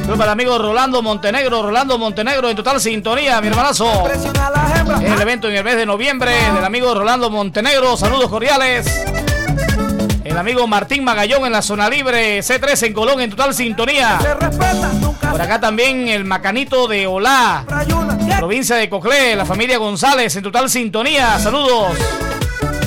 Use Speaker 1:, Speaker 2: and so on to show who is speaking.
Speaker 1: Para el amigo Rolando Montenegro en total sintonía, mi hermanazo. En el evento en el mes de noviembre del amigo Rolando Montenegro, saludos cordiales. El amigo Martín Magallón en la zona libre, C3 en Colón en total sintonía. Por acá también el Macanito de Olá, provincia de Coclé, la familia González en total sintonía, saludos.